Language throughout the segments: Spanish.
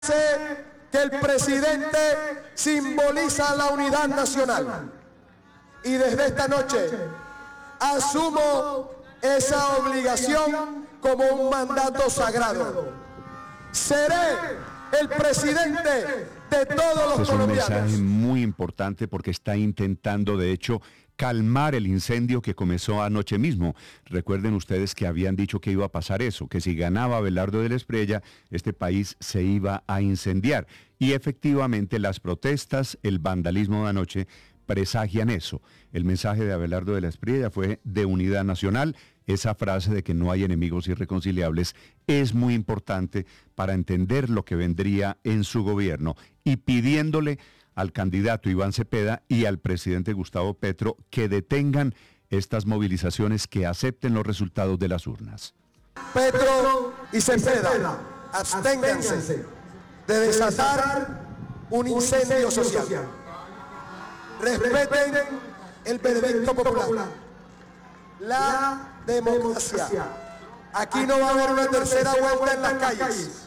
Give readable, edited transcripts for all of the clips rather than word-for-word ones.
Sé que el presidente simboliza la unidad nacional y desde esta noche asumo esa obligación como un mandato sagrado. Seré el presidente de todos los colombianos. Es un mensaje muy importante porque está intentando, de hecho, calmar el incendio que comenzó anoche mismo. Recuerden ustedes que habían dicho que iba a pasar eso, que si ganaba Abelardo de la Espriella, este país se iba a incendiar. Y efectivamente las protestas, el vandalismo de anoche presagian eso. El mensaje de Abelardo de la Espriella fue de unidad nacional. Esa frase de que no hay enemigos irreconciliables es muy importante para entender lo que vendría en su gobierno y pidiéndole al candidato Iván Cepeda y al presidente Gustavo Petro que detengan estas movilizaciones, que acepten los resultados de las urnas. Petro y Cepeda, absténganse de desatar un incendio social. Respeten el veredicto popular, la democracia. Aquí no va a haber una tercera vuelta en las calles.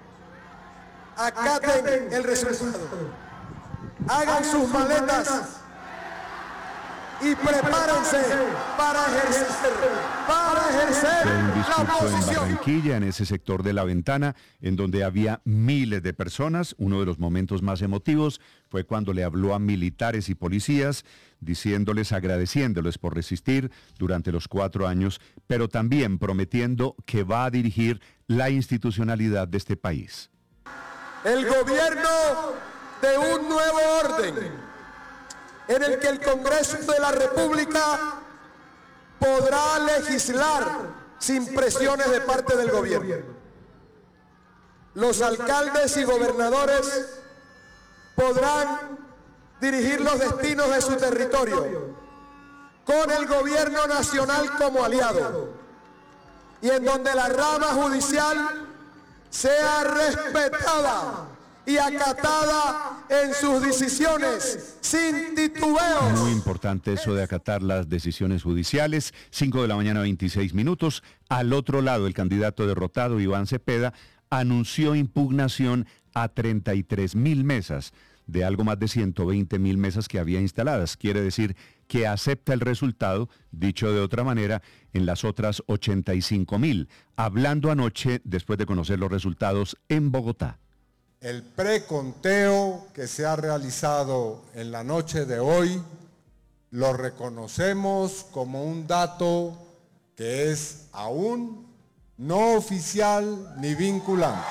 Acaten el resultado. Hagan sus maletas y prepárense para ejercer Fue un la discurso en oposición. Barranquilla, en ese sector de La Ventana, en donde había miles de personas. Uno de los momentos más emotivos fue cuando le habló a militares y policías, diciéndoles, agradeciéndoles por resistir durante los 4 años, pero también prometiendo que va a dirigir la institucionalidad de este país. El gobierno de un nuevo orden en el que el Congreso de la República podrá legislar sin presiones de parte del gobierno. Los alcaldes y gobernadores podrán dirigir los destinos de su territorio con el gobierno nacional como aliado y en donde la rama judicial sea respetada y acatada en sus decisiones, sin titubeos. Muy importante eso de acatar las decisiones judiciales. 5 de la mañana, 26 minutos. Al otro lado, el candidato derrotado, Iván Cepeda, anunció impugnación a 33.000 mesas de algo más de 120.000 mesas que había instaladas. Quiere decir que acepta el resultado, dicho de otra manera, en las otras 85.000. Hablando anoche, después de conocer los resultados en Bogotá. El preconteo que se ha realizado en la noche de hoy lo reconocemos como un dato que es aún no oficial ni vinculante.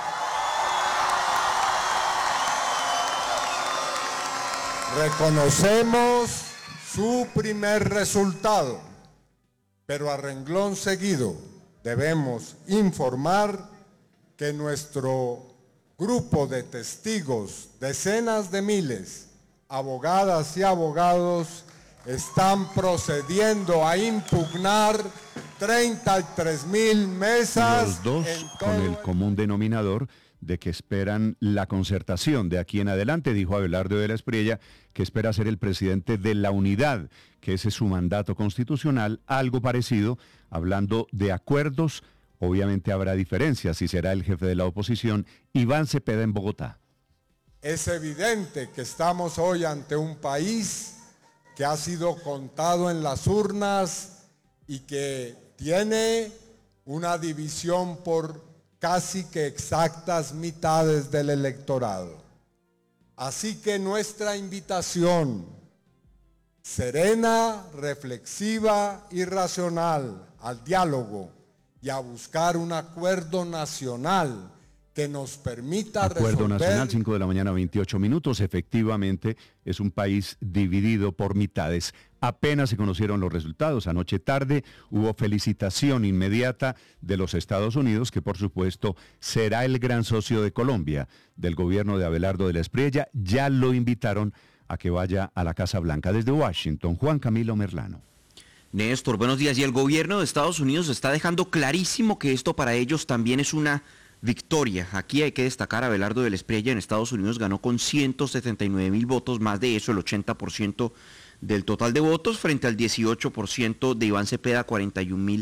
Reconocemos su primer resultado, pero a renglón seguido debemos informar que nuestro grupo de testigos, decenas de miles, abogadas y abogados, están procediendo a impugnar 33.000 mesas. Los dos con el común denominador de que esperan la concertación de aquí en adelante. Dijo Abelardo de la Espriella que espera ser el presidente de la unidad, que ese es su mandato constitucional, algo parecido, hablando de acuerdos. Obviamente habrá diferencias y será el jefe de la oposición, Iván Cepeda, en Bogotá. Es evidente que estamos hoy ante un país que ha sido contado en las urnas y que tiene una división por casi que exactas mitades del electorado. Así que nuestra invitación serena, reflexiva y racional al diálogo y a buscar un acuerdo nacional que nos permita Acuerdo resolver... nacional, 5 de la mañana, 28 minutos. Efectivamente, es un país dividido por mitades. Apenas se conocieron los resultados. Anoche tarde hubo felicitación inmediata de los Estados Unidos, que por supuesto será el gran socio de Colombia, del gobierno de Abelardo de la Espriella. Ya lo invitaron a que vaya a la Casa Blanca. Desde Washington, Juan Camilo Merlano. Néstor, buenos días. Y el gobierno de Estados Unidos está dejando clarísimo que esto para ellos también es una victoria. Aquí hay que destacar, Abelardo de la Espriella en Estados Unidos ganó con 179.000 votos, más de eso, el 80% del total de votos, frente al 18% de Iván Cepeda, 41.000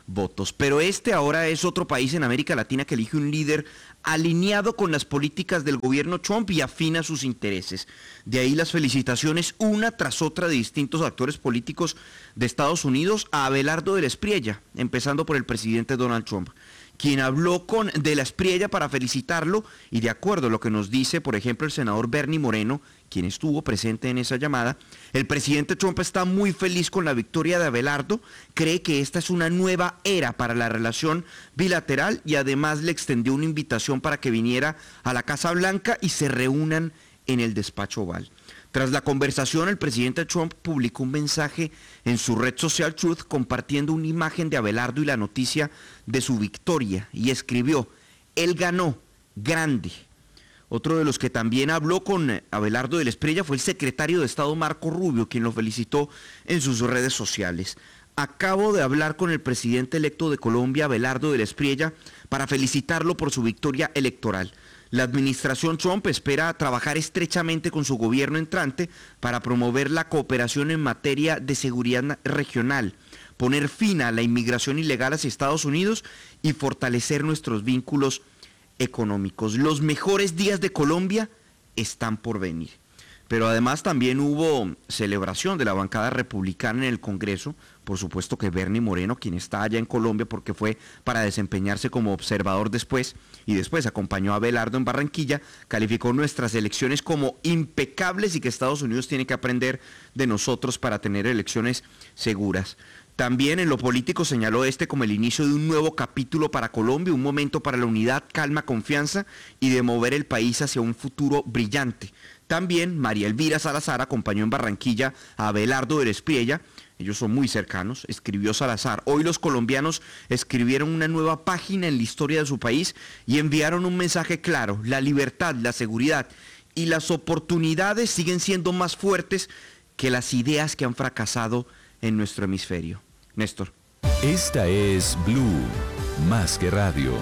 votos. Pero este ahora es otro país en América Latina que elige un líder alineado con las políticas del gobierno Trump y afín a sus intereses. De ahí las felicitaciones una tras otra de distintos actores políticos de Estados Unidos a Abelardo de la Espriella, empezando por el presidente Donald Trump, quien habló con de la Espriella para felicitarlo, y de acuerdo a lo que nos dice, por ejemplo, el senador Bernie Moreno, quien estuvo presente en esa llamada, el presidente Trump está muy feliz con la victoria de Abelardo, cree que esta es una nueva era para la relación bilateral y además le extendió una invitación para que viniera a la Casa Blanca y se reúnan en el despacho Oval. Tras la conversación, el presidente Trump publicó un mensaje en su red social Truth compartiendo una imagen de Abelardo y la noticia de su victoria y escribió: él ganó, grande. Otro de los que también habló con Abelardo de la Espriella fue el secretario de Estado Marco Rubio, quien lo felicitó en sus redes sociales. Acabo de hablar con el presidente electo de Colombia, Abelardo de la Espriella, para felicitarlo por su victoria electoral. La administración Trump espera trabajar estrechamente con su gobierno entrante para promover la cooperación en materia de seguridad regional, poner fin a la inmigración ilegal hacia Estados Unidos y fortalecer nuestros vínculos económicos. Los mejores días de Colombia están por venir. Pero además también hubo celebración de la bancada republicana en el Congreso. Por supuesto que Bernie Moreno, quien está allá en Colombia porque fue para desempeñarse como observador después y después acompañó a Abelardo en Barranquilla, calificó nuestras elecciones como impecables y que Estados Unidos tiene que aprender de nosotros para tener elecciones seguras. También en lo político señaló como el inicio de un nuevo capítulo para Colombia, un momento para la unidad, calma, confianza y de mover el país hacia un futuro brillante. También María Elvira Salazar acompañó en Barranquilla a Abelardo de la Espriella. Ellos son muy cercanos. Escribió Salazar: hoy los colombianos escribieron una nueva página en la historia de su país y enviaron un mensaje claro. La libertad, la seguridad y las oportunidades siguen siendo más fuertes que las ideas que han fracasado en nuestro hemisferio. Néstor. Esta es Blue, más que radio.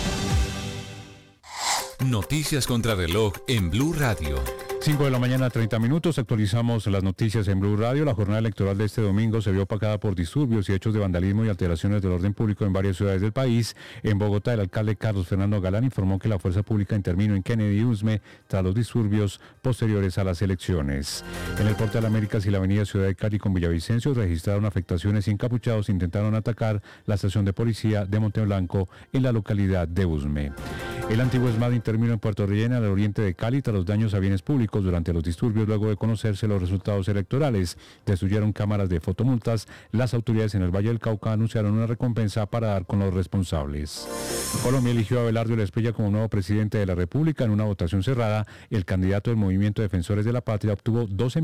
Noticias contra reloj en Blue Radio. 5 de la mañana, 30 minutos. Actualizamos las noticias en Blue Radio. La jornada electoral de este domingo se vio opacada por disturbios y hechos de vandalismo y alteraciones del orden público en varias ciudades del país. En Bogotá, el alcalde Carlos Fernando Galán informó que la fuerza pública intervino en Kennedy y Usme tras los disturbios posteriores a las elecciones. En el Portal Américas y la avenida Ciudad de Cali con Villavicencio registraron afectaciones y encapuchados intentaron atacar la estación de policía de Monteblanco en la localidad de Usme. El antiguo ESMAD intervino en Puerto Rellena, al oriente de Cali, tras los daños a bienes públicos durante los disturbios luego de conocerse los resultados electorales. Destruyeron cámaras de fotomultas. Las autoridades en el Valle del Cauca anunciaron una recompensa para dar con los responsables. Colombia eligió a Abelardo de la Espriella como nuevo presidente de la República en una votación cerrada. El candidato del Movimiento Defensores de la Patria obtuvo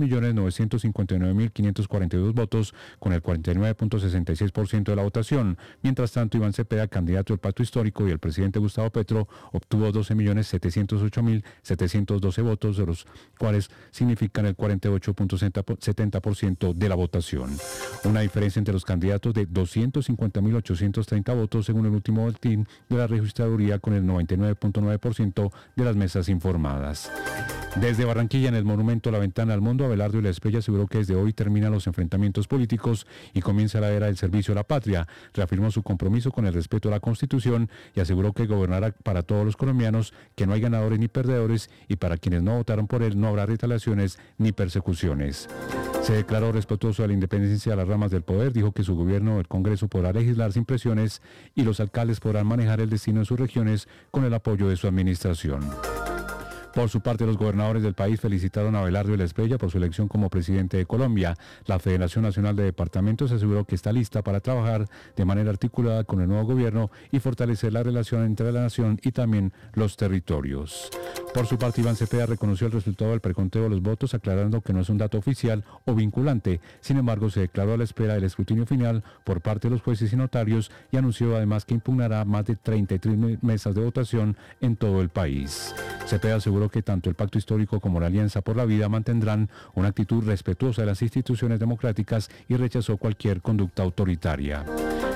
12.959.542 votos con el 49.66% de la votación. Mientras tanto, Iván Cepeda, candidato del Pacto Histórico, y el presidente Gustavo Petro obtuvo 12.708.712 votos, de los cuales significan el 48.70% de la votación. Una diferencia entre los candidatos de 250.830 votos según el último boletín de la registraduría, con el 99.9% de las mesas informadas. Desde Barranquilla, en el monumento La Ventana al Mundo, Abelardo de la Espriella aseguró que desde hoy terminan los enfrentamientos políticos y comienza la era del servicio a la patria. Reafirmó su compromiso con el respeto a la Constitución y aseguró que gobernará para todos los colombianos, que no hay ganadores ni perdedores, y para quienes no votaron por él no habrá retaliaciones ni persecuciones. Se declaró respetuoso de la independencia de las ramas del poder, dijo que su gobierno, el Congreso, podrá legislar sin presiones y los alcaldes podrán manejar el destino de sus regiones con el apoyo de su administración. Por su parte, los gobernadores del país felicitaron a Abelardo de la Espriella por su elección como presidente de Colombia. La Federación Nacional de Departamentos aseguró que está lista para trabajar de manera articulada con el nuevo gobierno y fortalecer la relación entre la nación y también los territorios. Por su parte, Iván Cepeda reconoció el resultado del preconteo de los votos, aclarando que no es un dato oficial o vinculante. Sin embargo, se declaró a la espera del escrutinio final por parte de los jueces y notarios y anunció además que impugnará más de 33 mesas de votación en todo el país. Cepeda aseguró que tanto el Pacto Histórico como la Alianza por la Vida mantendrán una actitud respetuosa de las instituciones democráticas y rechazó cualquier conducta autoritaria.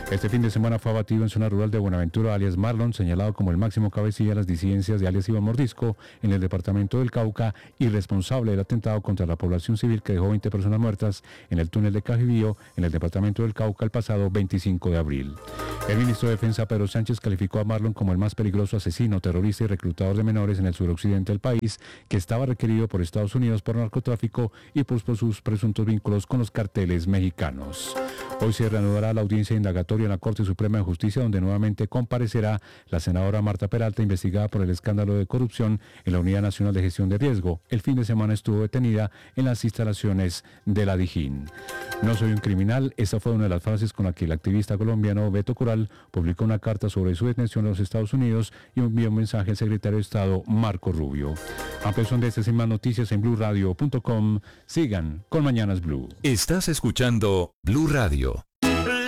Este fin de semana fue abatido en zona rural de Buenaventura alias Marlon, señalado como el máximo cabecilla de las disidencias de alias Iván Mordisco en el departamento del Cauca y responsable del atentado contra la población civil que dejó 20 personas muertas en el túnel de Cajibío en el departamento del Cauca el pasado 25 de abril. El ministro de Defensa Pedro Sánchez calificó a Marlon como el más peligroso asesino, terrorista y reclutador de menores en el suroccidente del país, que estaba requerido por Estados Unidos por narcotráfico y por sus presuntos vínculos con los carteles mexicanos. Hoy se reanudará la audiencia indagatoria en la Corte Suprema de Justicia, donde nuevamente comparecerá la senadora Marta Peralta, investigada por el escándalo de corrupción en la Unidad Nacional de Gestión de Riesgo. El fin de semana estuvo detenida en las instalaciones de la Dijín. No soy un criminal, esta fue una de las frases con la que el activista colombiano Beto Coral publicó una carta sobre su detención en los Estados Unidos y envió un mensaje al secretario de Estado Marco Rubio. Amplias son de estas y más noticias en blueradio.com. Sigan con Mañanas Blue. Estás escuchando Blue Radio.